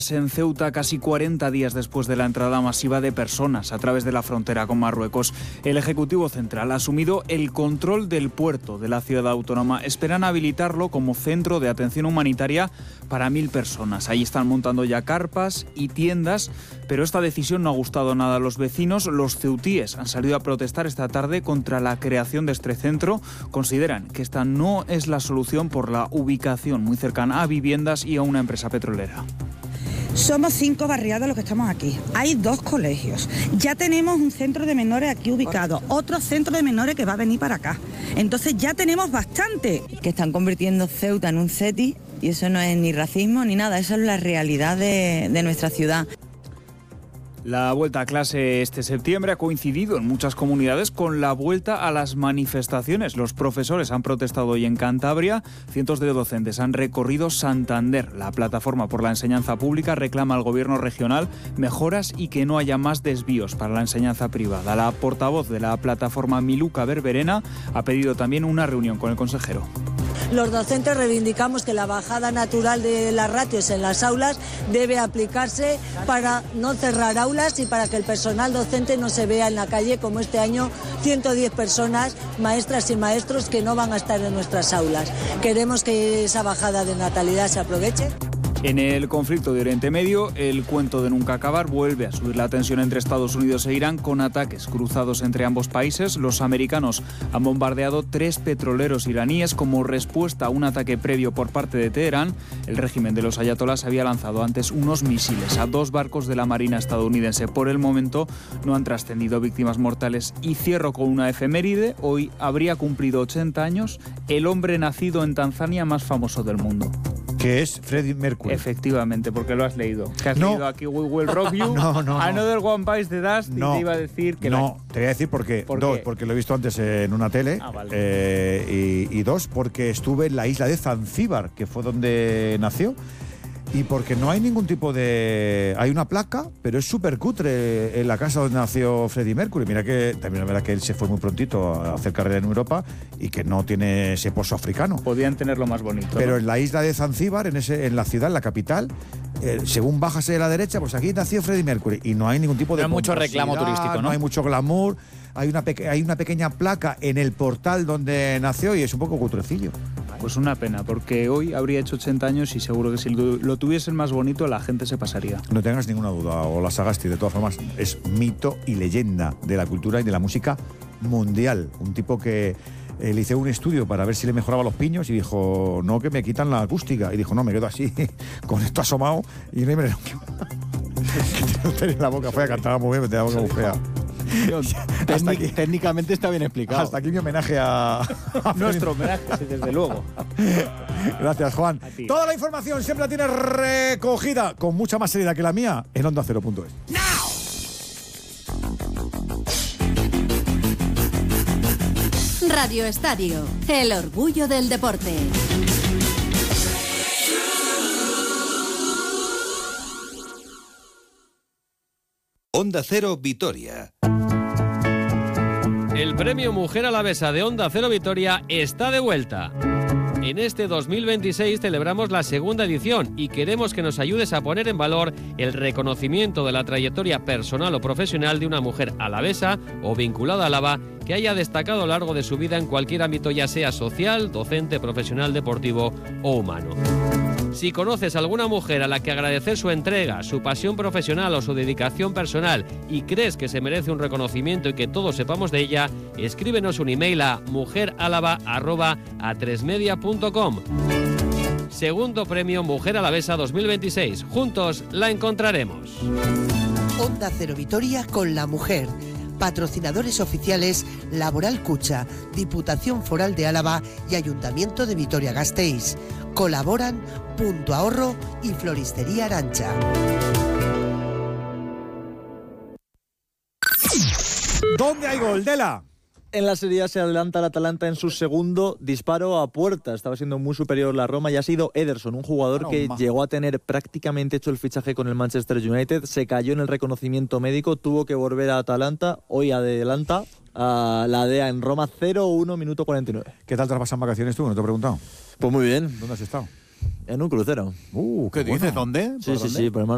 En Ceuta, casi 40 días después de la entrada masiva de personas a través de la frontera con Marruecos, el Ejecutivo Central ha asumido el control del puerto de la ciudad autónoma. Esperan habilitarlo como centro de atención humanitaria para 1.000 personas. Ahí están montando ya carpas y tiendas, pero esta decisión no ha gustado nada a los vecinos. Los ceutíes han salido a protestar esta tarde contra la creación de este centro. Consideran que esta no es la solución por la ubicación muy cercana a viviendas y a una empresa petrolera. Somos 5 barriados los que estamos aquí. Hay 2 colegios. Ya tenemos un centro de menores aquí ubicado. Otro centro de menores que va a venir para acá. Entonces ya tenemos bastante. Que están convirtiendo Ceuta en un CETI y eso no es ni racismo ni nada. Eso es la realidad de nuestra ciudad. La vuelta a clase este septiembre ha coincidido en muchas comunidades con la vuelta a las manifestaciones. Los profesores han protestado hoy en Cantabria, cientos de docentes han recorrido Santander. La plataforma por la enseñanza pública reclama al gobierno regional mejoras y que no haya más desvíos para la enseñanza privada. La portavoz de la plataforma Miluca Berberena ha pedido también una reunión con el consejero. Los docentes reivindicamos que la bajada natural de las ratios en las aulas debe aplicarse para no cerrar aulas y para que el personal docente no se vea en la calle, como este año 110 personas, maestras y maestros, que no van a estar en nuestras aulas. Queremos que esa bajada de natalidad se aproveche. En el conflicto de Oriente Medio, el cuento de nunca acabar vuelve a subir la tensión entre Estados Unidos e Irán con ataques cruzados entre ambos países. Los americanos han bombardeado 3 petroleros iraníes como respuesta a un ataque previo por parte de Teherán. El régimen de los ayatolás había lanzado antes unos misiles a 2 barcos de la Marina estadounidense. Por el momento no han trascendido víctimas mortales. Y cierro con una efeméride. Hoy habría cumplido 80 años el hombre nacido en Tanzania más famoso del mundo. Que es Freddie Mercury. Efectivamente, porque lo has leído. Que has leído aquí We Will Rock You. Another One Bites the Dust. Y te iba a decir que... te voy a decir porque porque lo he visto antes en una tele. Vale. Y 2, porque estuve en la isla de Zanzíbar, que fue donde nació. Y porque no hay ningún tipo de... Hay una placa, pero es súper cutre en la casa donde nació Freddie Mercury. Mira que también es verdad que él se fue muy prontito a hacer carrera en Europa y que no tiene ese pozo africano. Podían tenerlo más bonito. Pero ¿no? En la isla de Zanzíbar, en la ciudad, en la capital, según bajas de la derecha, pues aquí nació Freddie Mercury. Y no hay ningún tipo de... No hay mucho reclamo turístico, ¿no? No hay mucho glamour. Hay una pequeña placa en el portal donde nació y es un poco cutrecillo. Pues una pena, porque hoy habría hecho 80 años y seguro que si lo tuviesen más bonito la gente se pasaría. No tengas ninguna duda, Ola Sagasti, de todas formas, es mito y leyenda de la cultura y de la música mundial. Un tipo que le hice un estudio para ver si le mejoraba los piños y dijo, no, que me quitan la acústica. Y dijo, no, me quedo así, con esto asomado y no me... que tenía la boca fea, cantaba muy bien, me tenía la boca muy fea. Técnicamente está bien explicado. Hasta aquí mi homenaje a nuestro homenaje, sí, desde luego. Gracias, Juan. Toda la información siempre la tienes recogida con mucha más seriedad que la mía en OndaCero.es. Radio Estadio, el orgullo del deporte. Onda Cero Vitoria. El premio Mujer Alavesa de Onda Cero Vitoria está de vuelta. En este 2026 celebramos la segunda edición y queremos que nos ayudes a poner en valor el reconocimiento de la trayectoria personal o profesional de una mujer alavesa o vinculada a Álava que haya destacado a lo largo de su vida en cualquier ámbito, ya sea social, docente, profesional, deportivo o humano. Si conoces a alguna mujer a la que agradecer su entrega, su pasión profesional o su dedicación personal y crees que se merece un reconocimiento y que todos sepamos de ella, escríbenos un email a mujeralava@atresmedia.com. Segundo premio Mujer Alavesa 2026. Juntos la encontraremos. Onda Cero Vitoria con la mujer. Patrocinadores oficiales Laboral Cucha, Diputación Foral de Álava y Ayuntamiento de Vitoria-Gasteiz. Colaboran Punto Ahorro y Floristería Arancha. ¿Dónde hay gol, Dela? En la Serie A se adelanta el Atalanta en su segundo disparo a puerta. Estaba siendo muy superior la Roma y ha sido Ederson, un jugador que llegó a tener prácticamente hecho el fichaje con el Manchester United. Se cayó en el reconocimiento médico, tuvo que volver a Atalanta. Hoy adelanta a la DEA en Roma 0-1, minuto 49. ¿Qué tal te has pasado en vacaciones tú? ¿No te he preguntado? Pues muy bien. ¿Dónde has estado? En un crucero. ¿Qué dices? ¿Dónde? Sí, por el mar